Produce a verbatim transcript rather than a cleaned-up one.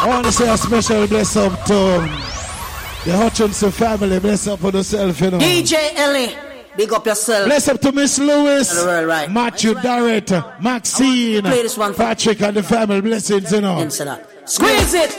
I want to say a special bless up to the Hutchinson family. Bless up for yourself, you know. D J Ellie, big up yourself. Bless up to Miss Lewis, World, right. Matthew Darrett, Maxine, play this one Patrick and the family. Blessings, you know. Squeeze it.